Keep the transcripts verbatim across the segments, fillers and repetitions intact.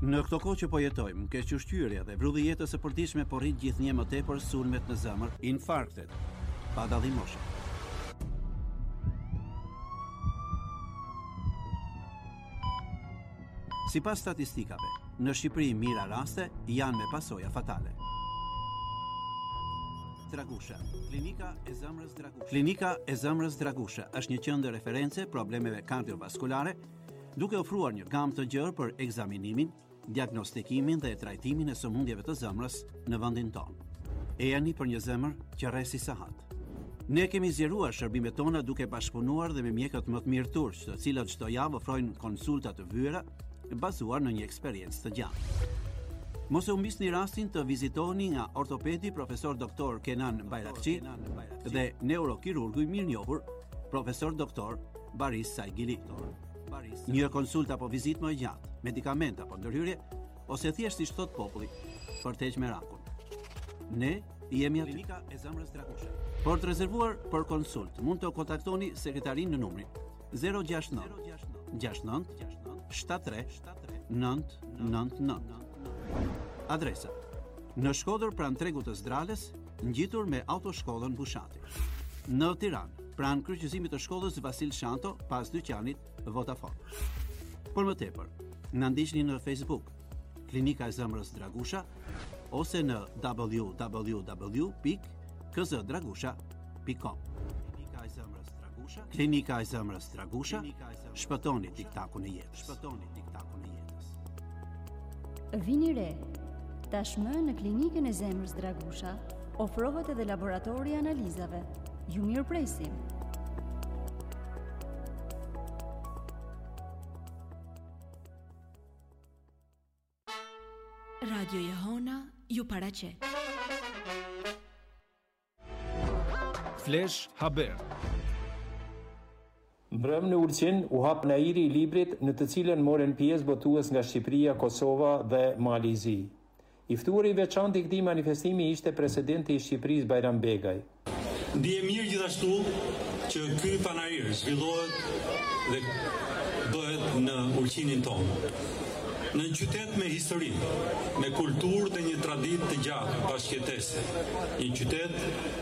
Në këto kohë që po jetojmë, kequshqyrja dhe vrudhi jetës së përditshme po rrit gjithnjë më tepër sulmet në zemër, infarktet, pa dallim moshe. Sipas statistikave, në Shqipëri mira raste janë me pasoja fatale. Dragusha, klinika e zemrës Dragusha. Klinika e zemrës Dragusha është një qendër reference problemeve kardiovaskulare, duke ofruar një gamë të gjerë për ekzaminimin, diagnostikimin dhe trajtimin e sëmundjeve të zemrës në vendin tonë. E jani për një zemër që rresi sahat. Ne kemi zgjeruar shërbimet tona duke bashkëpunuar dhe me mjekët më të mirë turq, të cilët çdo javë ofrojnë konsulta të vyera bazuar në një eksperiencë të gjatë. Mos e humbisni rastin të vizitoni nga ortopedi profesor doktor Kenan Bayrakçi dhe neurokirurgu i mirënjohur profesor doktor Baris Saigili. Një konsulta apo vizitë më e gjatë, medikament apo ndërhyrje, ose thjesht siç thot populli, për të heqë merakun. Ne jemi aty. Klinika e zemrës Dragusha. Për të rezervuar për konsult, mund të kontaktoni sekretarin në numrin zero gjasht nëntë gjasht nëntë shtatëdhjetë tre nëntë nëntë nëntë. Adresa: në Shkodër pranë tregut të Zdrales, ngjitur me autoshkollën Bushati. Në Tiranë, pranë kryqëzimit të shkollës Vasil Shanto, pas dyqanit Vodafone. Për më tepër, na ndiqni në Facebook, Klinika e zemrës Dragusha, ose në w w w pikë k z dragusha pikë com. Klinika e zemrës Dragusha, Klinika e zemrës Dragusha, shpëtoni tiktakun e jetës. Shpëtoni tiktakun e jetës. Vini re, tashmë në Klinikën e zemrës Dragusha ofrohet edhe laboratori i analizave. Ju mirë presim. Radio Jehona ju paraqet. Flash Haber. Mbrëm në Ulqin u hap nairi i librit në të cilën morën pjesë botues nga Shqipëria, Kosova dhe Malizi. I ftuar i veçantë i këtij manifestimi ishte presidenti i Shqipërisë Bajram Begaj. Ndije mirë gjithashtu që ky panair zhvillohet dhe bëhet në Ulqinin tonë. Në një qytet me histori, me kulturë dhe një traditë të gjatë bashkëjetese. Një qytet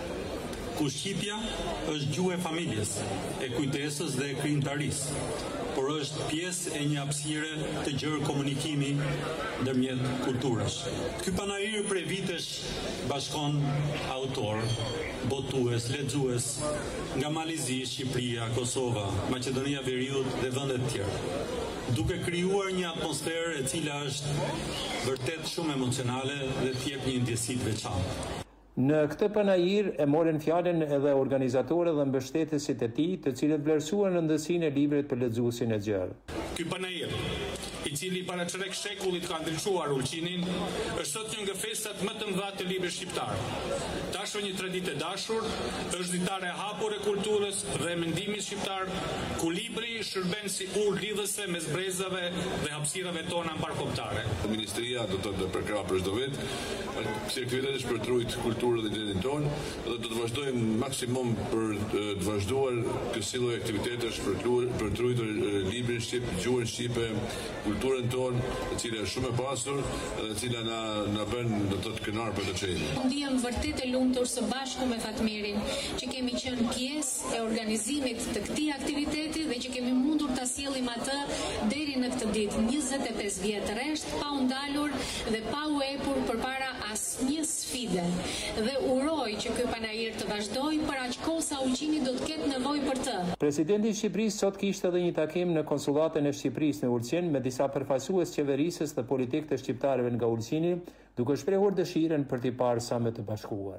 ku shqipja është gjuhë e familjes, e kujtesës dhe e krijimtarisë, por është pjesë e një hapësire të gjerë komunikimi ndërmjet kulturës. Ky panair prej vitesh bashkon autor, botues, lexues nga Malizi, Shqipëria, Kosova, Maqedonia e Veriut dhe vende të tjera, duke krijuar një atmosferë e cila është vërtet shumë emocionale dhe të jep një ndjesi të veçantë. Në këtë panajir e morën fjalën edhe organizatorët dhe mbështetësit e tij, të cilët vlerësuan rëndësinë e librit për lexuesin e gjerë. Ky panajir, i cili para çrek shekullit ka ndriçuar Ulqinin, është sot një nga festat më të mëdha të librit shqiptar. Tash një traditë e dashur, është ditare e hapur e kulturës dhe mendimit shqiptar, ku libri shërben si urë lidhëse mes brezave dhe hapësirave tona mbarkombëtare. Ministria do të përkrah për çdo vit si aktivitetesh për të ruajtur kulturën dhe identitetin tonë, dhe do të vazhdojmë maksimum për të vazhduar kësaj lloji aktivitetesh për të për të ruajtur librin shqip, gjuhën shqipe, kulturën tonë, e cila është shumë e pasur dhe e cila na na bën do të të kënaqur për të çelë. Ndihem vërtet e lumtur së bashku me Fatmirin që kemi qenë pjesë e organizimit të këtij aktiviteti dhe që kemi mundur ta sjellim atë deri në këtë ditë, njëzet e pesë vjet rresht, pa u ndalur dhe pa u epur përpara asnjë sfide. Dhe uroj që ky panajir të vazhdojë për aq kohë sa Ulqini do të ketë nevojë për të. Presidenti i Shqipërisë sot kishte edhe një takim në konsullatën e Shqipërisë në Ulqin me disa përfaqësues qeverisës dhe politikë të shqiptarëve nga Ulqini, duke shprehur dëshirën për t'i parë sa më të bashkuar.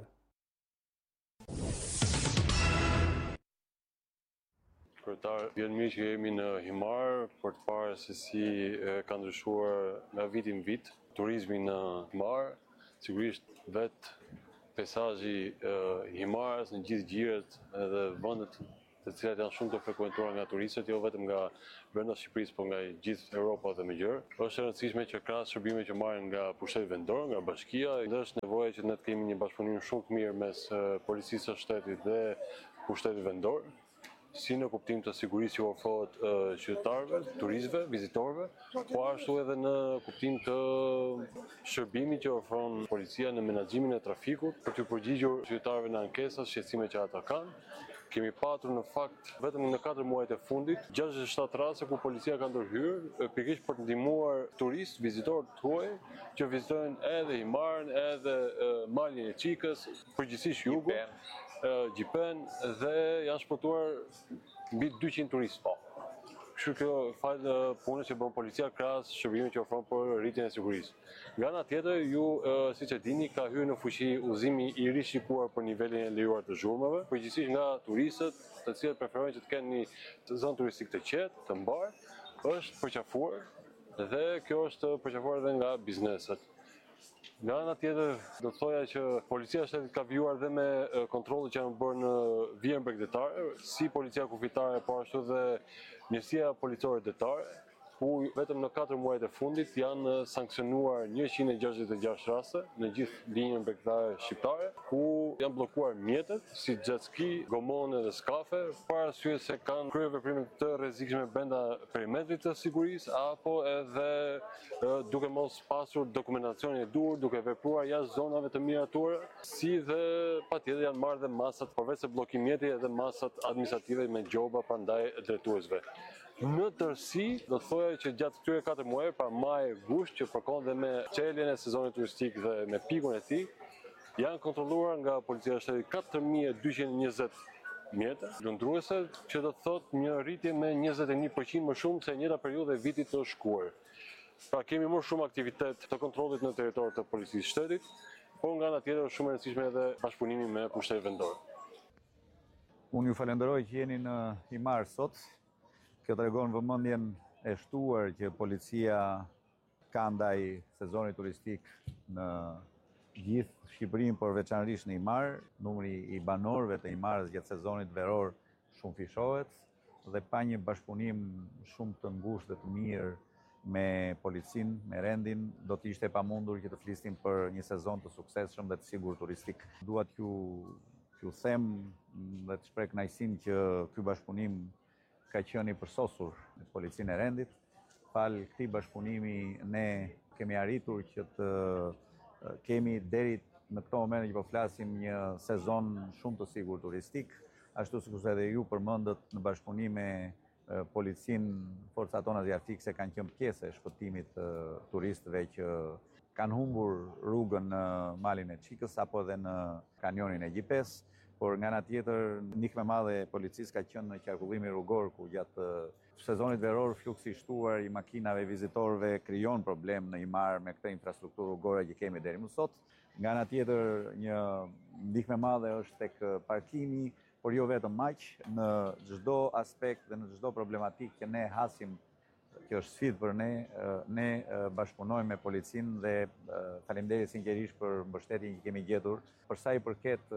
Kryetar, vjen mirë që jemi në Himar për të parë se si e, ka ndryshuar nga viti në vit turizmi në Himar. Sigurisht vetë peisazhi i Himarës në gjithë gjiret edhe vendet të cilat janë shumë të frekuentuara nga turistët, jo vetëm nga brenda Shqipërisë, por nga gjithë Europa dhe më gjerë. Është e rëndësishme që krahas shërbimeve që marrin nga pushteti vendor, nga bashkia, dhe është nevoja që ne të kemi një bashkëpunim shumë të mirë mes policisë së shtetit dhe pushtetit vendor. si në kuptim të sigurisë që ofrohet uh, qytetarëve, turistëve, vizitorëve, po ashtu edhe në kuptim të shërbimit që ofron policia në menaxhimin e trafikut për të përgjigjur qytetarëve në ankesa, shqetësime që ata kanë. Kemi patur në fakt vetëm në katër muajt e fundit gjashtëdhjetë e shtatë raste ku policia ka ndërhyrë pikërisht për të ndihmuar turistë, vizitorë tuaj që vizitojnë edhe Himarën, edhe uh, malin e Çikës, përgjithsisht jugun. Gjipen dhe janë shpëtuar mbi dyqind turistë. Kështu kjo falë punës që bën policia krahas shërbimit që ofron për rritjen e sigurisë. Nga ana tjetër, ju siç e dini, ka hyrë në fuqi udhëzimi i rishikuar për nivelin e lejuar të zhurmave, përgjithsisht nga turistët, të cilët preferojnë që të kenë një zonë turistike të qetë, të mbar, është përqafuar dhe kjo është përqafuar edhe nga bizneset. Nga ana tjetër, do të thoja që policia e shtetit ka vijuar dhe me kontrollet që janë bërë në vijën bregdetare, si policia kufitare, po ashtu dhe njësia policore detare, ku vetëm në katër muajt e fundit janë sanksionuar njëqind e gjashtëdhjetë e gjashtë raste në gjithë linjën bregdetare shqiptare, ku janë bllokuar mjetet si jet ski, gomone dhe skafe, para arsye se kanë kryer veprime të rrezikshme brenda perimetrit të sigurisë apo edhe duke mos pasur dokumentacionin e duhur, duke vepruar jashtë zonave të miratura, si dhe patjetër janë marrë dhe masat përveç se bllokim mjeti edhe masat administrative me gjoba prandaj drejtuesve. Në tërësi, do të thoja që gjatë këtyre katër muajve, pra maj, gusht, që përkon dhe me çeljen e sezonit turistik dhe me pikun e tij, janë kontrolluar nga policia e shtetit katër mijë e dyqind e njëzet mjete lundruese, që do të thotë një rritje me njëzet e një përqind më shumë se njëjta periudhë e vitit të shkuar. Pra kemi më shumë aktivitet të kontrollit në territor të policisë shtetit, por nga ana tjetër shumë e rëndësishme edhe bashkëpunimi me pushtetet vendore. Unë ju falenderoj që jeni në Himar sot. Kjo tregon vëmendjen e shtuar që policia ka ndaj sezonit turistik në gjithë Shqipërinë, por veçanërisht në Himar. Numri i banorëve të Himarës gjatë sezonit veror shumë fishohet dhe pa një bashkëpunim shumë të ngushtë dhe të mirë me policinë, me rendin, do të ishte pamundur që të flisnim për një sezon të suksesshëm dhe të sigurt turistik. Dua t'ju t'ju them dhe të shpreh kënaqësinë që ky bashkëpunim ka qenë i përsosur me policinë e rendit. Fal këtij bashkëpunimi ne kemi arritur që të kemi deri në këto momente që po flasim një sezon shumë të sigurt turistik, ashtu sikur edhe ju përmendët në bashkëpunim me policinë, forcat tona zjarfikse kanë qenë pjesë e shpëtimit të turistëve që kanë humbur rrugën në malin e Çikës apo edhe në kanionin e Gjipes. Por nga ana tjetër, ndihmë e madhe e policisë ka qenë në qarkullimin rrugor, ku gjatë sezonit veror fluksi i shtuar i makinave vizitorëve krijon problem në Himar me këtë infrastrukturë rrugore që kemi deri më sot. Nga ana tjetër, një ndihmë e madhe është tek parkimi, por jo vetëm aq, në çdo aspekt dhe në çdo problematikë që ne hasim, që është sfidë për ne, ne bashkëpunojmë me policinë dhe faleminderit sinqerisht për mbështetjen që kemi gjetur. Për sa i përket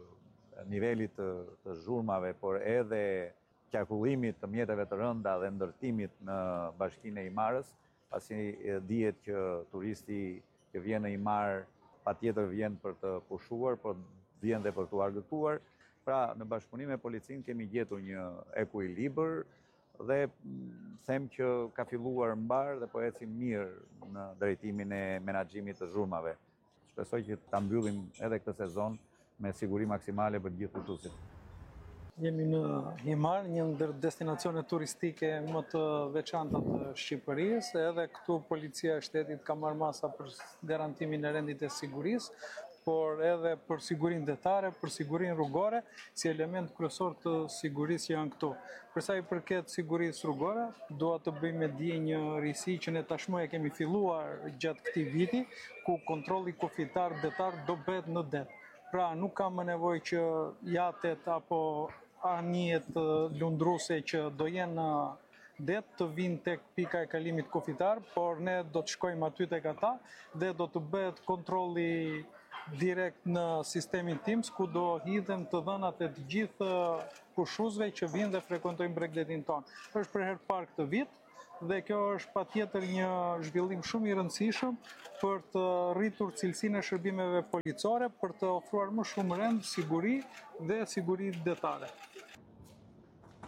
nivelit të, të zhurmave, por edhe qarkullimit të mjeteve të rënda dhe ndërtimit në bashkinë e Himarës, pasi dihet që turisti që vjen në Himar patjetër vjen për të pushuar, por vjen dhe për të argëtuar. Pra, në bashkëpunim me policinë kemi gjetur një ekuilibër dhe them që ka filluar mbar dhe po ecim mirë në drejtimin e menaxhimit të zhurmave. Shpresoj që ta mbyllim edhe këtë sezon me siguri maksimale për gjithë udhëtuesit. Jemi në Himar, një ndër destinacionet turistike më të veçanta të Shqipërisë, edhe këtu policia e shtetit ka marrë masa për garantimin e rendit e sigurisë, por edhe për sigurinë detare, për sigurinë rrugore, si element kryesor të sigurisë që janë këtu. Për sa i përket sigurisë rrugore, dua të bëj me dije një risi që ne tashmë e kemi filluar gjatë këtij viti, ku kontrolli kufitar detar do bëhet në det. Pra, nuk ka më nevojë që jatet apo anijet lundruese që do jenë në det të vinë tek pika e kalimit kufitar, por ne do të shkojmë aty tek ata dhe do të bëhet kontrolli direkt në sistemin Teams, ku do hidhen të dhënat e të gjithë pushuesve që vinë dhe frekuentojnë Bregdetin tonë. Është për herë parë këtë vit dhe kjo është patjetër një zhvillim shumë i rëndësishëm për të rritur cilësinë e shërbimeve policore, për të ofruar më shumë rend, siguri dhe siguri detare.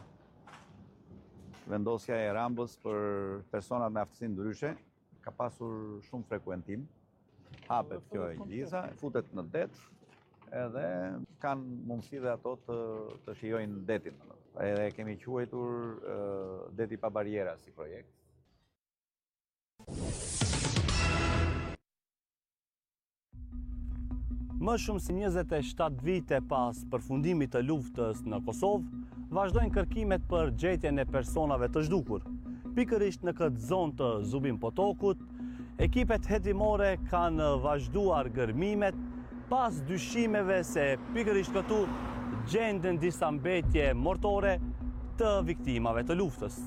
vendosja e rambës për personat me aftësi ndryshe ka pasur shumë frekuentim. Hapet kjo e gjliza, futet në det, edhe kanë mundësi dhe ato të, të shijojnë detin. Edhe kemi quajtur uh, deti pa bariera si projekt. Më shumë se njëzet e shtatë vite pas përfundimit të luftës në Kosovë, vazhdojnë kërkimet për gjetjen e personave të zhdukur. Pikërisht në këtë zonë të Zubin Potokut, ekipet hetimore kanë vazhduar gërmimet pas dyshimeve se pikërisht këtu gjenden disa mbetje mortore të viktimave të luftës.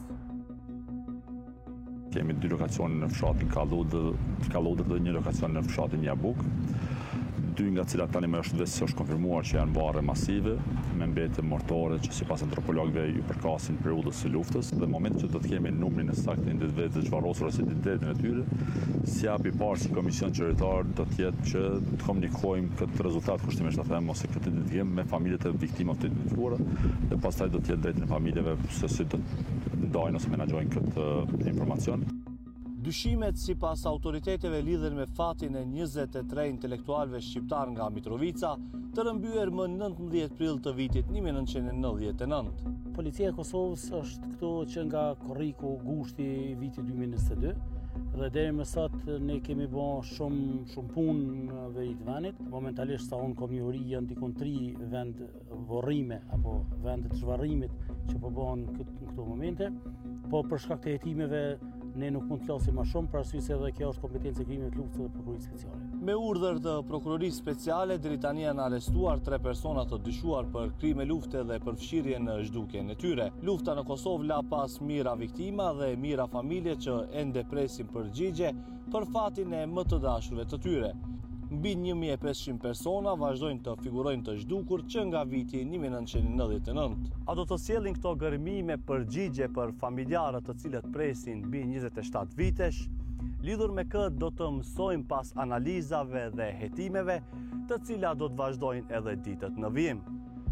Kemi dy lokacione në fshatin Kallodër dhe një lokacion në fshatin Jabuk. Dy nga cilat tani më është vetë është konfirmuar që janë varre masive me mbetje mortore që sipas antropologëve ju përkasin periudhës së luftës dhe në momentin që do të kemi numrin e saktë të individëve të zhvarrosur ose identitetin e tyre, si japi parë si komision qytetar do të jetë që të komunikojmë këtë rezultat kushtimisht ta them ose këtë identifikim me familjet e viktimave të identifikuara dhe pastaj do të jetë drejtën e familjeve se si do të ndajnë ose menaxhojnë këtë informacion. Dyshimet sipas autoriteteve lidhen me fatin e njëzet e tre intelektualëve shqiptar nga Mitrovica, të rëmbyer më nëntëmbëdhjetë prill të vitit një mijë e nëntëqind e nëntëdhjetë e nëntë. Policia e Kosovës është këtu që nga korriku gushti i vitit dy mijë e njëzet e dy dhe deri më sot ne kemi bën shumë shumë punë në veri të vendit. Momentalisht sa unë kam një uri janë dikon tri vend vorrime apo vende të zhvarrimit që po bëhen në këto momente, po për shkak të hetimeve ne nuk mund të flasim më shumë për arsye se edhe kjo është kompetencë e krimit të luftës dhe prokurorisë speciale. Me urdhër të prokurorisë speciale, deri tani janë arrestuar tre persona të dyshuar për krime lufte dhe për fshirje në zhdukjen e tyre. Lufta në Kosovë la pas mira viktima dhe mira familje që ende presin përgjigje për fatin e më të dashurve të tyre. Mbi një mijë e pesëqind persona vazhdojnë të figurojnë të zhdukur që nga viti një mijë e nëntëqind e nëntëdhjetë e nëntë. A do të sjellin këto gërmime përgjigje për familjarët të cilët presin mbi njëzet e shtatë vitesh? Lidhur me këtë do të mësojmë pas analizave dhe hetimeve, të cilat do të vazhdojnë edhe ditët në vijim.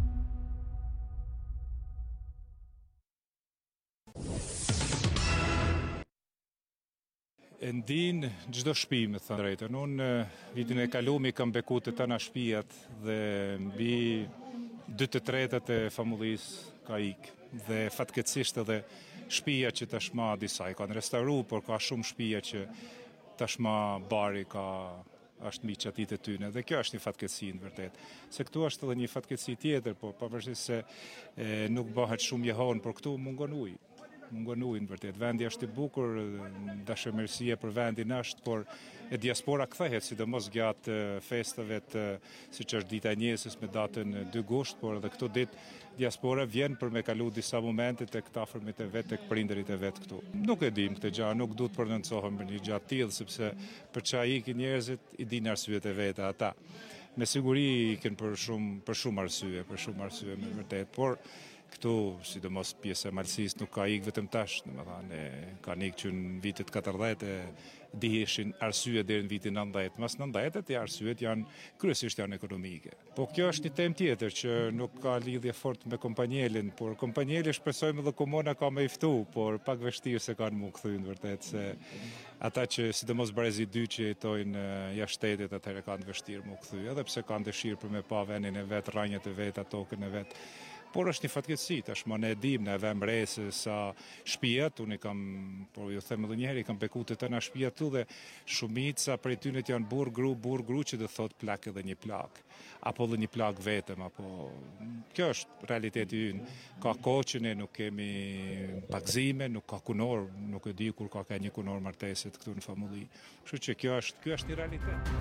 E ndin çdo shtëpi, me thënë drejtën. Unë vitin e kaluar kam beku të tëna shtëpiat dhe mbi dy të tretët e famullisë ka ikë. Dhe fatkeqësisht edhe shtëpia që tashmë disa i kanë restauruar, por ka shumë shtëpia që tashmë bari ka është mbi çatit e tyne dhe kjo është një fatkeqësi në vërtet. Se këtu është edhe një fatkeqësi tjetër, po pavarësisht se e, nuk bëhet shumë jehon, por këtu mungon ujë. Mungon ujë në vërtet. Vendi është i bukur, dashamirësia për vendin është, por e diaspora kthehet, sidomos gjatë festave të siç është dita e Njeses me datën dy gusht, por edhe këtë ditë diaspora vjen për me kalu disa momente tek të afërmit e vet, tek prindërit e vet këtu. Nuk e dim këtë gjë, nuk duhet përndoncohem për një gjë të tillë, sepse për çfarë ikin njerëzit i dinë arsyet e veta ata. Me siguri ikin për shumë për shumë arsye, për shumë arsye me vërtet, por këtu, sidomos pjesë e Malësisë, nuk ka ikë vetëm tash, domethënë, kanë ikë që në vitet katërdhjetë diheshin arsye deri në vitin nëntëdhjetë. Mas nëntëdhjetët e arsyet janë kryesisht janë ekonomike. Po kjo është një temë tjetër që nuk ka lidhje fort me kompanjelin, por kompanjeli shpresojmë edhe komuna ka më i ftu, por pak vështirë se kanë mu kthy në vërtet se ata që sidomos Barezi dy që jetojnë jashtë shtetit atëherë kanë vështirë mu kthy, edhe pse kanë dëshirë për me pa vendin e vet, rrënjët e vet, tokën e vet. Por është një fatkeqësi, tashmë ne e dim, ne e vëmë re se sa shtëpiat, unë kam, por ju them edhe një herë, kam beku të tëna shtëpia tu dhe shumica prej tyre janë burr gru, burr gru që do thot plak edhe një plak, apo edhe një plak vetëm, apo kjo është realiteti ynë. Ka kohë që ne nuk kemi pagëzime, nuk ka kunor, nuk e di kur ka ka një kunor marteset këtu në famulli. Kështu që kjo është, kjo është një realitet.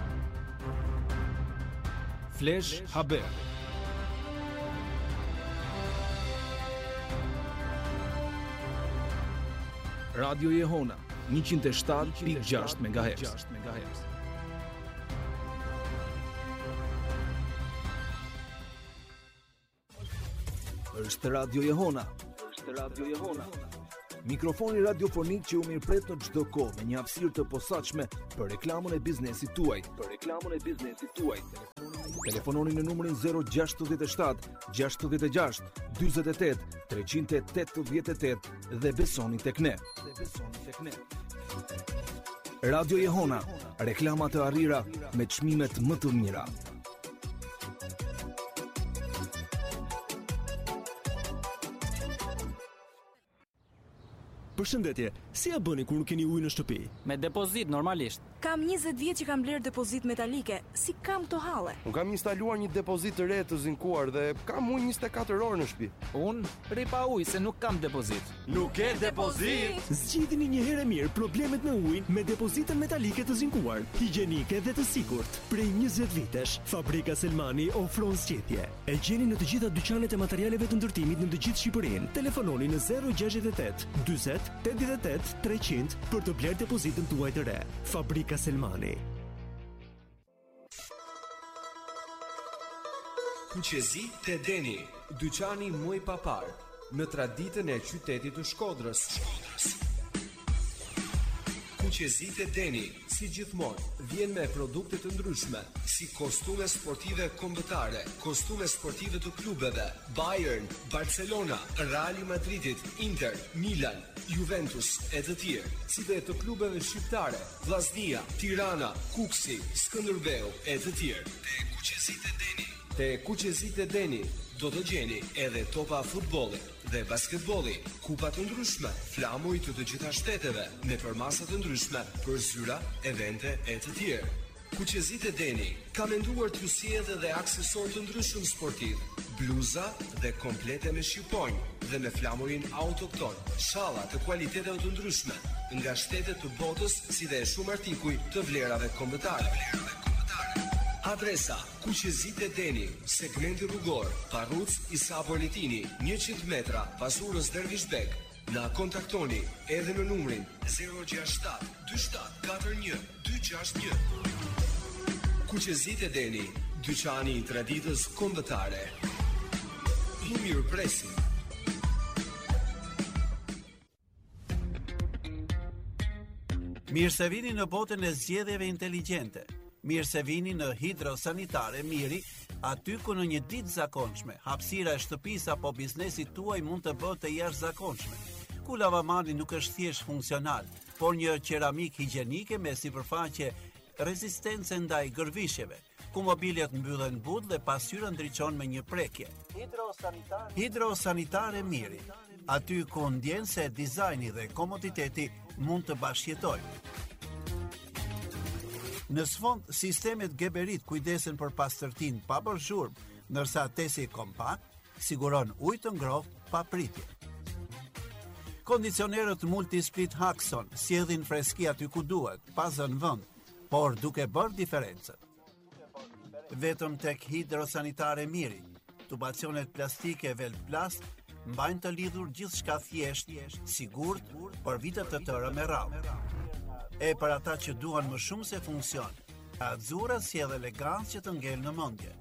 Flash Haber. Radio Jehona, njëqind e shtatë pikë gjashtë megahertz. Është Radio Jehona. Është Radio Jehona. Mikrofoni radiofonik që u mirëpret në çdo kohë me një hapësirë të posaçme për reklamën e biznesit tuaj. Për reklamën e biznesit tuaj. Telefononi në numrin zero gjasht shtat gjasht e gjasht dyzet e tet treqind e tetëdhjetë e tetë dhe besoni tek ne. Dhe besoni tek ne. Radio Jehona, reklama të arrira me çmimet më të mira. Përshëndetje, si ja bëni kur nuk keni ujë në shtëpi? Me depozit normalisht. Kam njëzet vjet që kam bler depozit metalike. Si kam këto halle? Unë kam instaluar një depozit të re të zinkuar dhe kam ujë njëzet e katër orë në shtëpi. Unë rri pa ujë se nuk kam depozit. Nuk ke depozit? Zgjidhni një herë mirë problemet me ujin me depozitën metalike të zinkuar, higjienike dhe të sigurt. Prej njëzet vitesh, Fabrika Selmani ofron zgjedhje. E gjeni në të gjitha dyqanet e materialeve të ndërtimit në të gjithë Shqipërinë. Telefononi në zero gjasht e tet dyzet tetëdhjetë e tetë treqind për të bler depozitën tuaj të re. Fabrika Selmani. Kuqezi te Deni, dyqani më i papar në traditën e qytetit të Shkodrës. Kuqezi te Deni, si gjithmonë, vjen me produkte të ndryshme, si kostume sportive kombëtare, kostume sportive të klubeve, Bayern, Barcelona, Real Madridit, Inter, Milan, Juventus e të tjerë, si dhe të klubeve shqiptare, Vllaznia, Tirana, Kuksi, Skënderbeu e të tjerë. Te Kuqezit e Deni. Te Kuqezit e Deni do të gjeni edhe topa futbolli dhe basketbolli, kupa të ndryshme, flamuj të të gjitha shteteve, me përmasa të ndryshme për zyra, evente e të tjerë. Kuqezit e Deni ka menduar t'ju sjellë dhe aksesor të ndryshëm sportiv, bluza dhe komplete me shqiponjë dhe me flamurin autokton, shalla të kualiteteve të ndryshme, nga shtetet të botës si dhe shumë artikuj të vlerave kombëtare. Adresa: Kuqezit e Deni, segmenti rrugor, Parruc Isa Boletini, njëqind metra pas urës Dervishbek. Na kontaktoni edhe në numrin zero gjasht shtat dy shtat katër një dy gjasht një. Kuqezit e Deni, dyqani i traditës kombëtare. I mirë presim. Mirë se vini në botën e zgjedhjeve inteligjente. Mirë se vini në Hidrosanitare Miri, aty ku në një ditë zakonshme, hapësira e shtëpisë apo biznesit tuaj mund të bëhet e jashtëzakonshme. Ku lavamani nuk është thjesht funksional, por një qeramik higjienike me sipërfaqe rezistence ndaj gërvishjeve, ku mobiljet mbyllen but dhe pasqyra ndriçon me një prekje. Hidrosanitare Hidrosanitare Miri, aty ku ndjen se dizajni dhe komoditeti mund të bashkëjetojnë. Në sfond, sistemet Geberit kujdesen për pastërtinë pa bërë zhurmë, ndërsa tesi kompakt siguron ujë të ngrohtë pa pritje. Kondicionerët Multisplit Haxon sjellin freski aty ku duhet, pa zënë vend, por duke bërë diferencën. Vetëm tek Hidrosanitare Miri, tubacionet plastike Velplast mbajnë të lidhur gjithçka thjesht, sigurt për vite të tëra me radhë. E për ata që duan më shumë se funksion, Azura sjell elegancë që të ngel në mendje.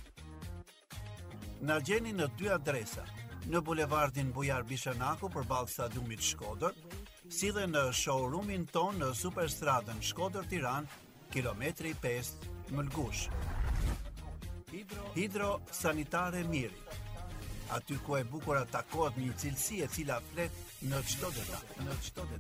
Na gjeni në dy adresa, në bulevardin Bujar Bishanaku përballë stadiumit Shkodër, si dhe në showroomin ton në Superstradën Shkodër-Tiranë, kilometri pesë Mëlgush. Hidrosanitare Miri, aty ku e bukur takohet një cilësi e cila flet në çdo detaj, në çdo detaj.